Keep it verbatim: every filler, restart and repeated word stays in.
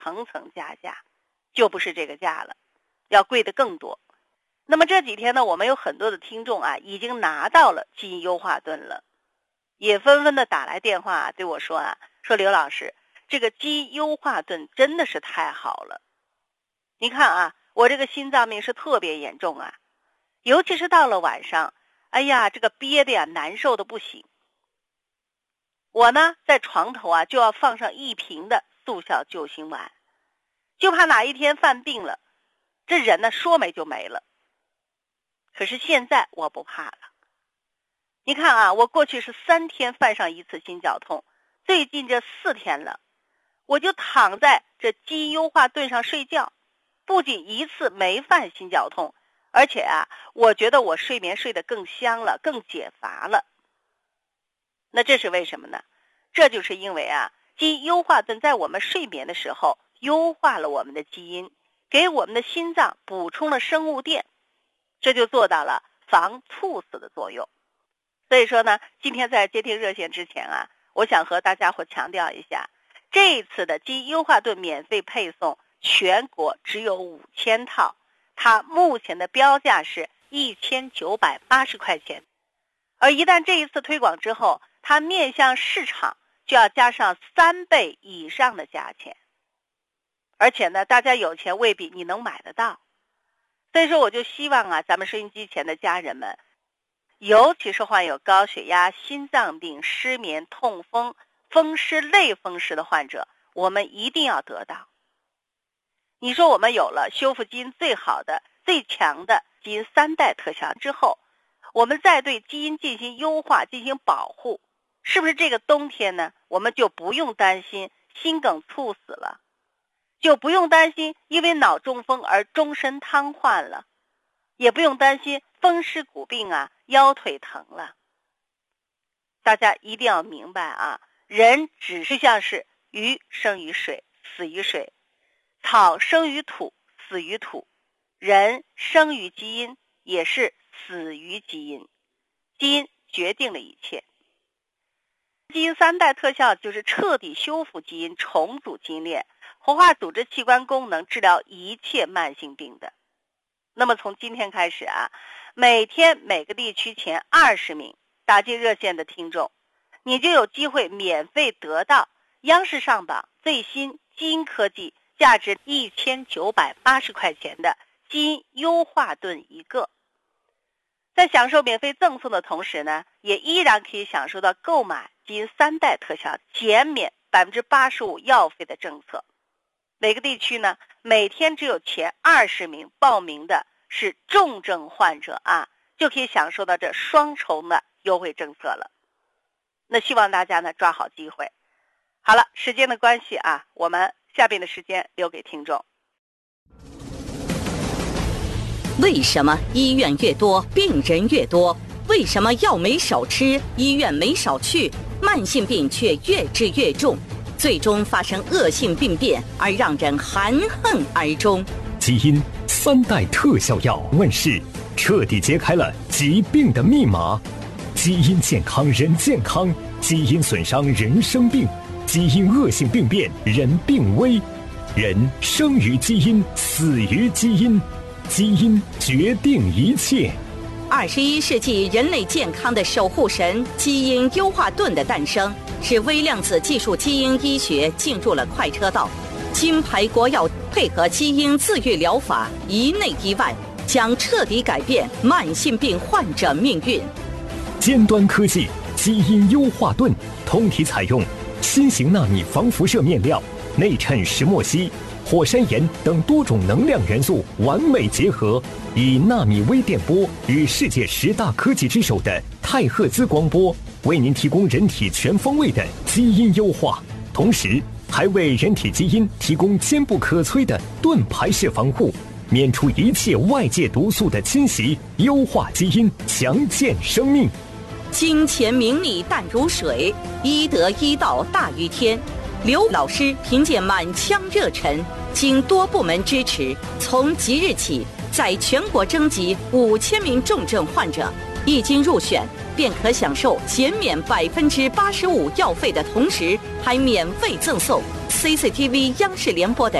层层加价，就不是这个价了，要贵的更多。那么这几天呢，我们有很多的听众啊，已经拿到了基因优化盾了，也纷纷的打来电话、啊、对我说啊，说刘老师，这个基因优化盾真的是太好了。你看啊，我这个心脏病是特别严重啊，尤其是到了晚上，哎呀，这个憋的呀，难受的不行。我呢，在床头啊，就要放上一瓶的速效救心丸，就怕哪一天犯病了，这人呢说没就没了。可是现在我不怕了。你看啊，我过去是三天犯上一次心绞痛，最近这四天了，我就躺在这基因优化盾上睡觉，不仅一次没犯心绞痛，而且啊，我觉得我睡眠睡得更香了，更解乏了。那这是为什么呢？这就是因为啊，基因优化盾在我们睡眠的时候优化了我们的基因，给我们的心脏补充了生物电，这就做到了防猝死的作用。所以说呢，今天在接听热线之前啊，我想和大家伙强调一下，这一次的基因优化盾免费配送全国只有五千套，它目前的标价是一千九百八十块钱。而一旦这一次推广之后，它面向市场就要加上三倍以上的价钱，而且呢，大家有钱未必你能买得到。所以说我就希望啊，咱们收音机前的家人们，尤其是患有高血压、心脏病、失眠、痛风、风湿、类风湿的患者，我们一定要得到。你说我们有了修复基因最好的、最强的基因三代特效之后，我们再对基因进行优化、进行保护，是不是这个冬天呢，我们就不用担心心梗猝死了，就不用担心因为脑中风而终身瘫痪了，也不用担心风湿骨病啊、腰腿疼了。大家一定要明白啊，人只是像是鱼生于水，死于水；草生于土，死于土；人生于基因，也是死于基因。基因决定了一切。基因三代特效就是彻底修复基因、重组基因链、活化组织器官功能，治疗一切慢性病的。那么从今天开始啊，每天每个地区前二十名打进热线的听众，你就有机会免费得到央视上榜最新基因科技价值一千九百八十块钱的基因优化盾一个。在享受免费赠送的同时呢，也依然可以享受到购买基因三代特效减免 百分之八十五 药费的政策。每个地区呢，每天只有前二十名报名的是重症患者啊，就可以享受到这双重的优惠政策了。那希望大家呢抓好机会。好了，时间的关系啊，我们下边的时间留给听众。 为什么医院越多病人越多？为什么药没少吃，医院没少去，慢性病却越治越重，最终发生恶性病变而让人含恨而终？ 基因三代特效药问世，彻底揭开了疾病的密码。基因健康人健康，基因损伤人生病，基因恶性病变人病危。人生于基因，死于基因，基因决定一切。 二十一世纪人类健康的守护神——基因优化盾的诞生，使微量子技术基因医学进入了快车道。金牌国药配合基因自愈疗法，一内一外，将彻底改变慢性病患者命运。 尖端科技基因优化盾，通体采用新型纳米防辐射面料，内衬石墨烯、火山岩等多种能量元素完美结合，以纳米微电波与世界十大科技之首的太赫兹光波，为您提供人体全方位的基因优化，同时还为人体基因提供坚不可摧的盾牌式防护，免除一切外界毒素的侵袭，优化基因，强健生命。 金钱名利淡如水，医德医道大于天。刘老师凭借满腔热忱，经多部门支持，从即日起在全国征集五千名重症患者， 一经入选，便可享受减免百分之八十五药费的同时，还免费赠送 C C T V 央视联播的